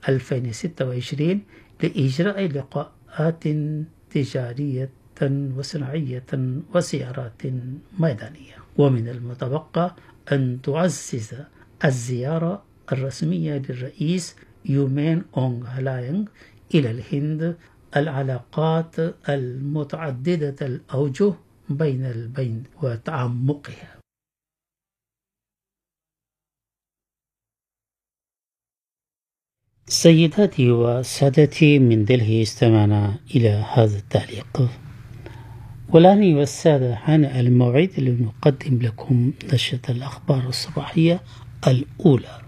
2026 لإجراء لقاءات تجارية وصناعية وزيارات ميدانية. ومن المتوقع أن تعزز الزيارة الرسمية للرئيس يومين أونغ هلاينغ إلى الهند العلاقات المتعددة الأوجه بين البين وتعمقها. سيداتي وسادتي، من دلهي استمعنا إلى هذا التعليق. والآن أيها السادة حان الموعد لنقدم لكم نشرة الأخبار الصباحية الأولى.